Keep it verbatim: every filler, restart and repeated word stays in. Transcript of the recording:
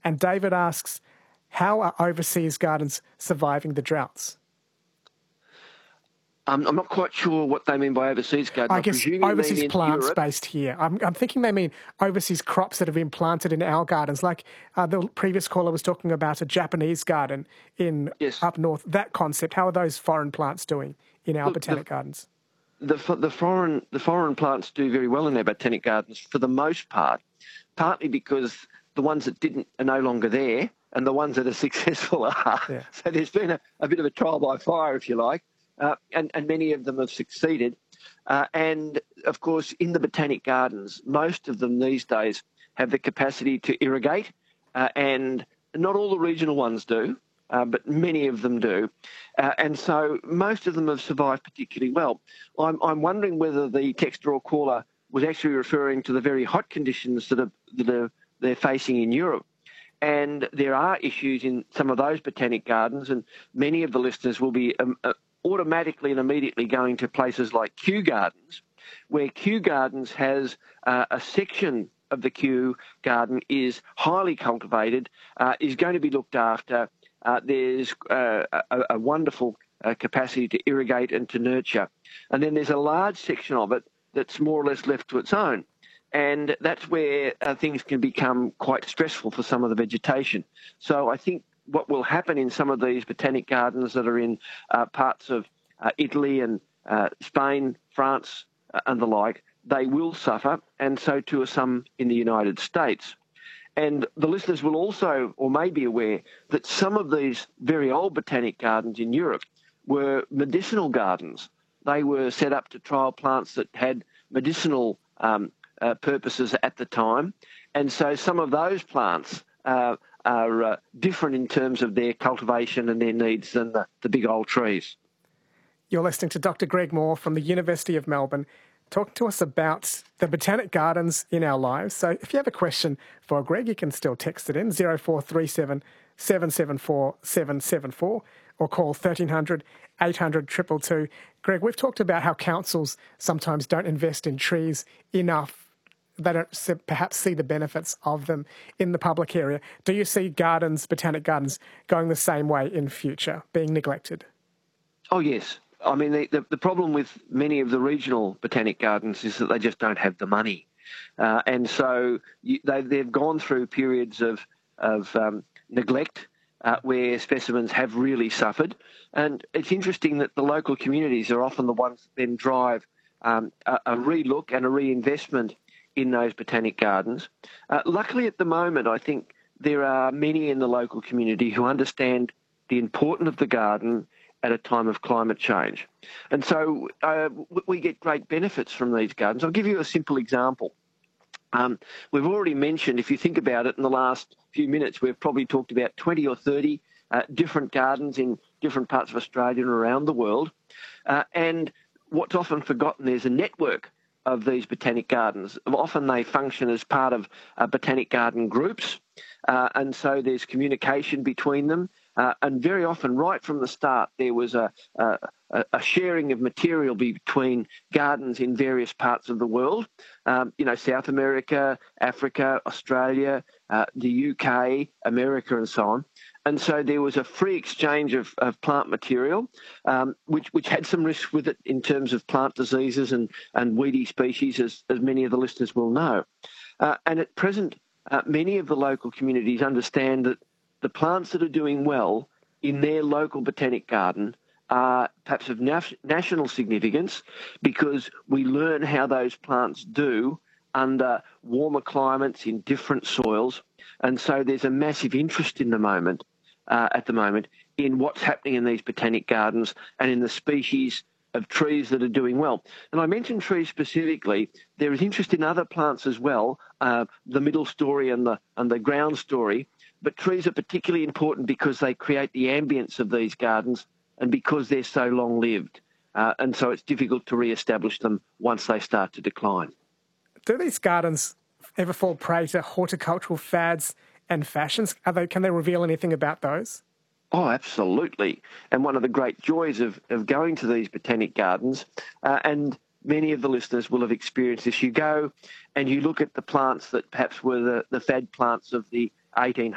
And David asks, how are overseas gardens surviving the droughts? Um, I'm not quite sure what they mean by overseas garden. I I guess presume overseas you mean in plants Europe. based here. I'm, I'm thinking they mean overseas crops that have been planted in our gardens. Like uh, the previous caller was talking about a Japanese garden in Yes. up north. That concept. How are those foreign plants doing in our Look, botanic the, gardens? The, the foreign the foreign plants do very well in our botanic gardens for the most part, partly because the ones that didn't are no longer there, and the ones that are successful are. Yeah. So there's been a, a bit of a trial by fire, if you like, uh, and, and many of them have succeeded. Uh, and, of course, in the botanic gardens, most of them these days have the capacity to irrigate, uh, and not all the regional ones do, uh, but many of them do. Uh, and so most of them have survived particularly well. I'm, I'm wondering whether the texter or caller was actually referring to the very hot conditions that, are, that are, they're facing in Europe. And there are issues in some of those botanic gardens, and many of the listeners will be um, uh, automatically and immediately going to places like Kew Gardens, where Kew Gardens has uh, a section of the Kew Garden is highly cultivated, uh, is going to be looked after. Uh, there's uh, a, a wonderful uh, capacity to irrigate and to nurture. And then there's a large section of it that's more or less left to its own. And that's where uh, things can become quite stressful for some of the vegetation. So I think what will happen in some of these botanic gardens that are in uh, parts of uh, Italy and uh, Spain, France, uh, and the like, they will suffer, and so too are some in the United States. And the listeners will also, or may be aware, that some of these very old botanic gardens in Europe were medicinal gardens. They were set up to trial plants that had medicinal um, uh, purposes at the time. And so some of those plants uh, are uh, different in terms of their cultivation and their needs than the, the big old trees. You're listening to Doctor Greg Moore from the University of Melbourne, talking to us about the botanic gardens in our lives. So if you have a question for Greg, you can still text it in, zero four three seven, seven seven four, seven seven four, or call thirteen hundred, eight hundred, two two two. Greg, we've talked about how councils sometimes don't invest in trees enough. They don't perhaps see the benefits of them in the public area. Do you see gardens, botanic gardens, going the same way in future, being neglected? Oh, yes. I mean, the, the, the problem with many of the regional botanic gardens is that they just don't have the money. Uh, and so you, they, they've gone through periods of, of um, neglect uh, where specimens have really suffered. And it's interesting that the local communities are often the ones that then drive um, a, a re-look and a reinvestment in those botanic gardens. Uh, luckily, at the moment, I think there are many in the local community who understand the importance of the garden at a time of climate change. And so uh, we get great benefits from these gardens. I'll give you a simple example. Um, we've already mentioned, if you think about it, in the last few minutes, we've probably talked about twenty or thirty uh, different gardens in different parts of Australia and around the world. Uh, and what's often forgotten, there's a network of these botanic gardens. Often they function as part of uh, botanic garden groups, uh, and so there's communication between them. Uh, and very often, right from the start, there was a, a, a sharing of material between gardens in various parts of the world, um, you know, South America, Africa, Australia, uh, the U K, America, and so on. And so there was a free exchange of, of plant material, um, which, which had some risks with it in terms of plant diseases and, and weedy species, as, as many of the listeners will know. Uh, and at present, uh, many of the local communities understand that the plants that are doing well in their local botanic garden are perhaps of naf- national significance, because we learn how those plants do under warmer climates in different soils. And so there's a massive interest in the moment, uh, at the moment, in what's happening in these botanic gardens and in the species of trees that are doing well. And I mentioned trees specifically. There is interest in other plants as well, uh, the middle story and the and the ground story. But trees are particularly important because they create the ambience of these gardens and because they're so long-lived. Uh, and so it's difficult to re-establish them once they start to decline. Do these gardens ever fall prey to horticultural fads and fashions? Are they, can they reveal anything about those? Oh, absolutely. And one of the great joys of, of going to these botanic gardens, uh, and many of the listeners will have experienced this, you go and you look at the plants that perhaps were the, the fad plants of the eighteen